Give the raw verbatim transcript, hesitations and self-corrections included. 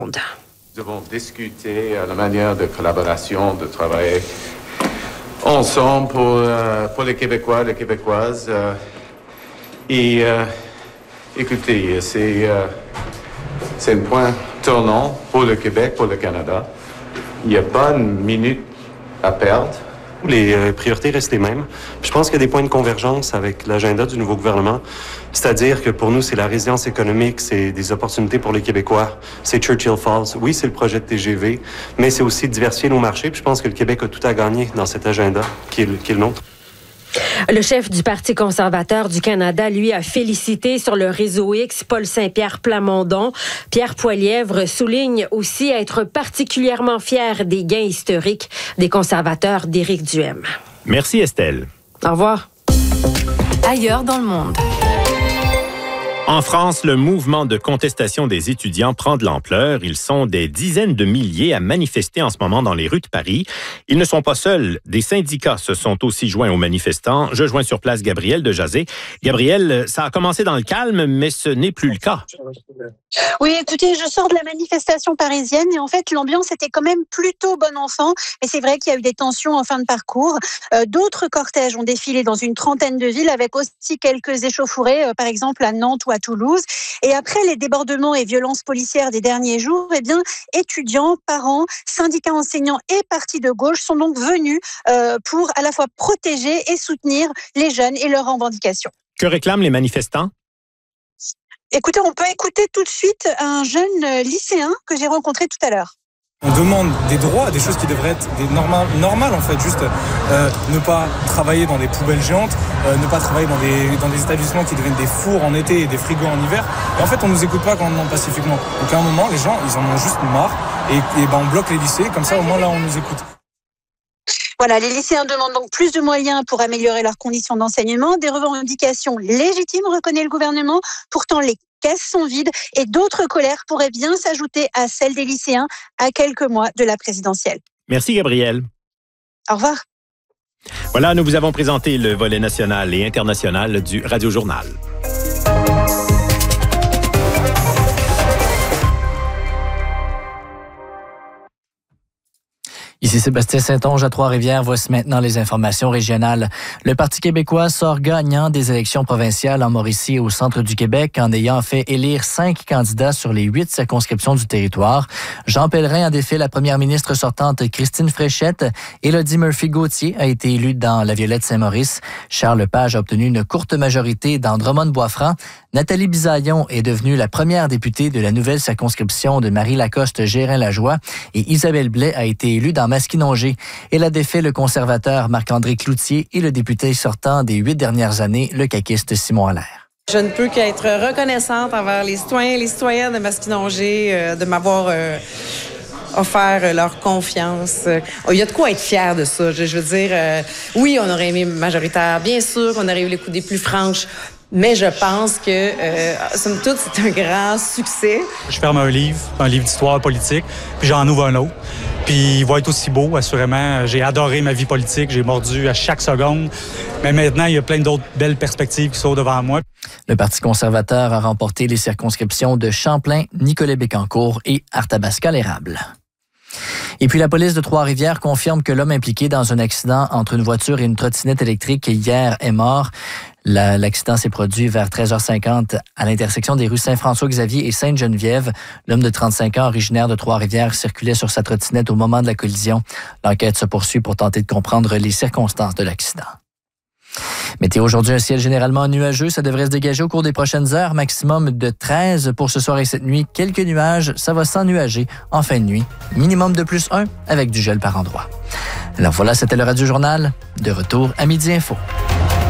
Nous avons discuté la manière de collaboration, de travailler ensemble pour, euh, pour les Québécois, les Québécoises. Euh, et euh, écoutez, c'est, euh, c'est un point tournant pour le Québec, pour le Canada. Il n'y a pas une minute à perdre. Les euh, priorités restent les mêmes. Je pense qu'il y a des points de convergence avec l'agenda du nouveau gouvernement. C'est-à-dire que pour nous, c'est la résilience économique, c'est des opportunités pour les Québécois, c'est Churchill Falls. Oui, c'est le projet de T G V, mais c'est aussi diversifier nos marchés. Puis je pense que le Québec a tout à gagner dans cet agenda qui est le, qui est le nôtre. Le chef du Parti conservateur du Canada, lui, a félicité sur le réseau X Paul Saint-Pierre Plamondon. Pierre Poilievre souligne aussi être particulièrement fier des gains historiques des conservateurs d'Éric Duhem. Merci Estelle. Au revoir. Ailleurs dans le monde. En France, le mouvement de contestation des étudiants prend de l'ampleur. Ils sont des dizaines de milliers à manifester en ce moment dans les rues de Paris. Ils ne sont pas seuls. Des syndicats se sont aussi joints aux manifestants. Je joins sur place Gabriel de Jazé. Gabriel, ça a commencé dans le calme, mais ce n'est plus le cas. Oui, écoutez, je sors de la manifestation parisienne et en fait, l'ambiance était quand même plutôt bon enfant. Et c'est vrai qu'il y a eu des tensions en fin de parcours. Euh, d'autres cortèges ont défilé dans une trentaine de villes avec aussi quelques échauffourées, euh, par exemple à Nantes ou à Toulouse. Et après les débordements et violences policières des derniers jours, eh bien, étudiants, parents, syndicats enseignants et partis de gauche sont donc venus euh, pour à la fois protéger et soutenir les jeunes et leurs revendications. Que réclament les manifestants? Écoutez, on peut écouter tout de suite un jeune lycéen que j'ai rencontré tout à l'heure. On demande des droits, des choses qui devraient être des normales, normales en fait, juste euh, ne pas travailler dans des poubelles géantes, euh, ne pas travailler dans des, dans des établissements qui deviennent des fours en été et des frigos en hiver. Et en fait, on nous écoute pas quand on demande pacifiquement. Donc à un moment, les gens, ils en ont juste marre et, et ben, on bloque les lycées, comme ça au moins là, on nous écoute. Voilà, les lycéens demandent donc plus de moyens pour améliorer leurs conditions d'enseignement, des revendications légitimes, reconnaît le gouvernement. Pourtant, les caisses sont vides et d'autres colères pourraient bien s'ajouter à celles des lycéens à quelques mois de la présidentielle. Merci Gabriel. Au revoir. Voilà, nous vous avons présenté le volet national et international du Radio Journal. Ici Sébastien Saint-Onge à Trois-Rivières. Voici maintenant les informations régionales. Le Parti québécois sort gagnant des élections provinciales en Mauricie et au centre du Québec en ayant fait élire cinq candidats sur les huit circonscriptions du territoire. Jean Pellerin a défait la première ministre sortante Christine Fréchette. Élodie Murphy-Gauthier a été élue dans la Violette-Saint-Maurice. Charles Lepage a obtenu une courte majorité dans Drummond-Boisfranc. Nathalie Bisaillon est devenue la première députée de la nouvelle circonscription de Marie-Lacoste-Gérin-Lajoie et Isabelle Blais a été élue dans Masquinongé. Elle a défait le conservateur Marc-André Cloutier et le député sortant des huit dernières années, le caquiste Simon Allaire. Je ne peux qu'être reconnaissante envers les citoyens et les citoyennes de Masquinongé euh, de m'avoir euh, offert leur confiance. Il y a de quoi être fier de ça. Je, je veux dire, euh, oui, on aurait aimé majoritaire, bien sûr, on aurait eu les coups des plus franches. Mais je pense que, euh, somme toute, c'est un grand succès. Je ferme un livre, un livre d'histoire politique, puis j'en ouvre un autre. Puis il va être aussi beau, assurément. J'ai adoré ma vie politique, j'ai mordu à chaque seconde. Mais maintenant, il y a plein d'autres belles perspectives qui sont devant moi. Le Parti conservateur a remporté les circonscriptions de Champlain, Nicolet-Bécancour et Arthabasca-l'Érable. Et puis la police de Trois-Rivières confirme que l'homme impliqué dans un accident entre une voiture et une trottinette électrique hier est mort. La, l'accident s'est produit vers treize heures cinquante à l'intersection des rues Saint-François-Xavier et Sainte-Geneviève. L'homme de trente-cinq ans, originaire de Trois-Rivières, circulait sur sa trottinette au moment de la collision. L'enquête se poursuit pour tenter de comprendre les circonstances de l'accident. Météo aujourd'hui, un ciel généralement nuageux. Ça devrait se dégager au cours des prochaines heures. Maximum de treize pour ce soir et cette nuit. Quelques nuages, ça va s'ennuager en fin de nuit. Minimum de plus un avec du gel par endroit. Alors voilà, c'était le Radio Journal. De retour à Midi Info.